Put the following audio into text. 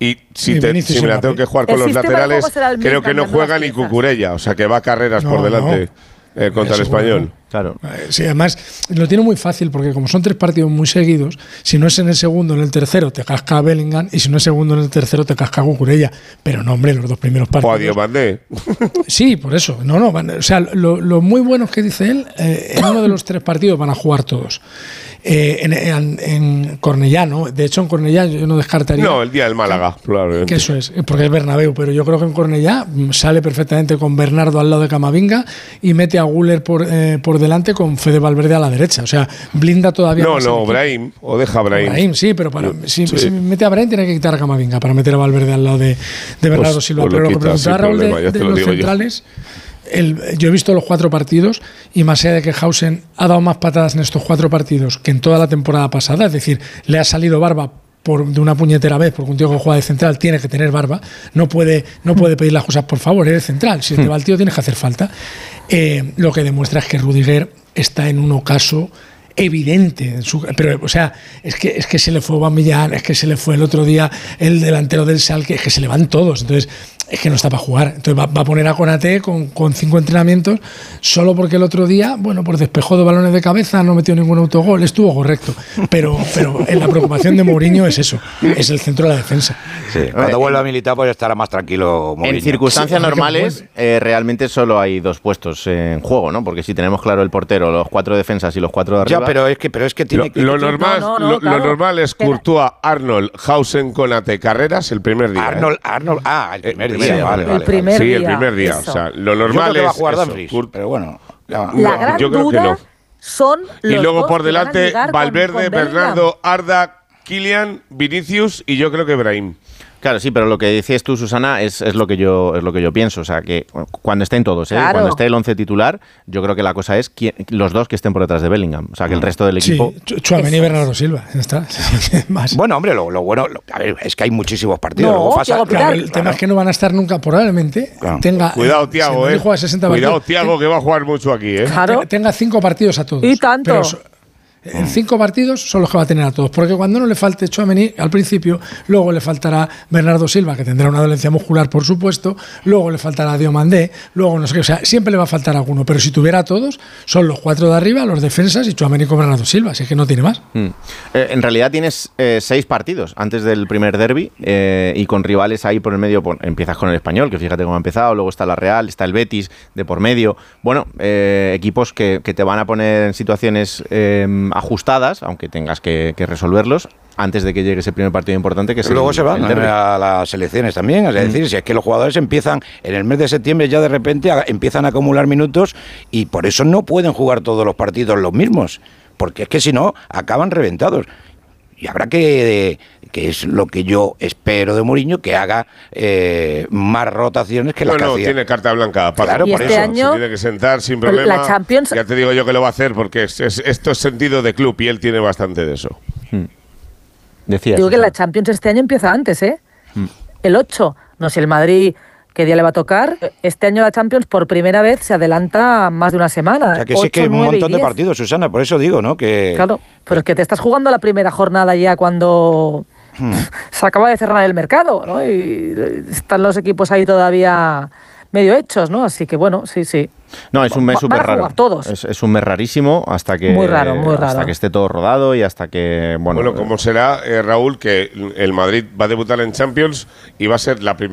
Y si me la tengo que jugar con los laterales, creo que no juega ni Cucurella, o sea que va a carreras por delante contra el Español. Claro. Sí, además lo tiene muy fácil porque como son 3 partidos muy seguidos, si no es en el segundo, en el tercero te casca Bellingham y si no es segundo, en el tercero te casca Cucurella. Pero no, hombre, los 2 primeros partidos. O a Diomandé. Sí, por eso. O sea, lo muy bueno que dice él, en uno de los 3 partidos van a jugar todos. En Cornellá, ¿no? De hecho, en Cornellá yo no descartaría. No, el día del Málaga, probablemente. Que eso es, porque es Bernabéu, pero yo creo que en Cornellá sale perfectamente con Bernardo al lado de Camavinga y mete a Güler por delante con Fede Valverde a la derecha. O sea, blinda todavía. No, Brahim, o deja a Brahim. Brahim, sí, pero si mete a Brahim tiene que quitar a Camavinga para meter a Valverde al lado de Bernardo Silva. Pero lo que preguntaba Raúl de los centrales. Yo he visto los 4 partidos y más allá de que Hausen ha dado más patadas en estos 4 partidos que en toda la temporada pasada, es decir, le ha salido barba de una puñetera vez, porque un tío que juega de central tiene que tener barba, no puede pedir las cosas por favor, eres central, si te va el tío tienes que hacer falta. Lo que demuestra es que Rudiger está en un ocaso evidente, pero o sea, es que se le fue Aubameyang, es que se le fue el otro día el delantero del Schalke, es que se le van todos, entonces es que no está para jugar, entonces va a poner a Konaté con 5 entrenamientos solo porque el otro día, bueno, pues despejó 2 balones de cabeza, no metió ningún autogol, estuvo correcto, pero en la preocupación de Mourinho es eso, es el centro de la defensa. Sí, cuando vuelva a militar pues estará más tranquilo Mourinho. En circunstancias normales realmente solo hay 2 puestos en juego, ¿no? Porque si tenemos claro el portero, los 4 defensas y los 4 de arriba. Ya, pero es que tiene lo normal es Courtois, Arnold, Hausen, Konaté, Carreras el primer día. Arnold, el primer día. Vale. El primer día. O sea, lo normal es eso, pero bueno. La gran duda son los y luego dos por delante con Valverde, Bernardo, Arda, Kylian, Vinicius y yo creo que Brahim. Claro, sí, pero lo que decías tú, Susana, es lo que yo pienso. O sea, que cuando estén todos, claro. Cuando esté el 11 titular, yo creo que la cosa es los 2 que estén por detrás de Bellingham. O sea, que el resto del equipo. Sí, Tchouaméni y Bernardo Silva. Ya está. Más. Bueno, hombre, lo bueno. A ver, es que hay muchísimos partidos. Claro, el tema es que no van a estar nunca, probablemente. Cuidado, Thiago, Cuidado, Thiago, que va a jugar mucho aquí, Claro. Tenga 5 partidos a todos. Y tanto. Pero en 5 partidos son los que va a tener a todos, porque cuando no le falte Tchouaméni al principio, luego le faltará Bernardo Silva, que tendrá una dolencia muscular por supuesto, luego le faltará Diomandé, luego no sé qué, o sea, siempre le va a faltar alguno, pero si tuviera a todos, son los 4 de arriba, los defensas y Tchouaméni con Bernardo Silva, así que no tiene más. En realidad tienes 6 partidos antes del primer derbi y con rivales ahí por el medio, empiezas con el Español, que fíjate cómo ha empezado, luego está la Real, está el Betis de por medio, bueno, equipos que te van a poner en situaciones ajustadas, aunque tengas que resolverlos antes de que llegue ese primer partido importante. Que luego se van a las selecciones también, es decir, si es que los jugadores empiezan en el mes de septiembre ya de repente empiezan a acumular minutos y por eso no pueden jugar todos los partidos los mismos, porque es que si no acaban reventados. Y habrá que es lo que yo espero de Mourinho, que haga más rotaciones que las que hacía. Tiene carta blanca, Paco. Claro, y por este eso. año se tiene que sentar sin problema. La Champions. Ya te digo yo que lo va a hacer porque esto es sentido de club y él tiene bastante de eso. Decías. Digo que la Champions este año empieza antes, El 8. No sé el Madrid qué día le va a tocar. Este año la Champions por primera vez se adelanta más de una semana. O sea, que sí que hay un montón de partidos, Susana, por eso digo, ¿no? Que claro, pero es que te estás jugando la primera jornada ya cuando se acaba de cerrar el mercado, ¿no? Y están los equipos ahí todavía medio hechos, ¿no? Así que bueno, sí. No, es un mes súper raro. Todos. Es un mes rarísimo hasta que muy raro. Hasta que esté todo rodado y hasta que bueno como será Raúl, que el Madrid va a debutar en Champions y va a ser la primera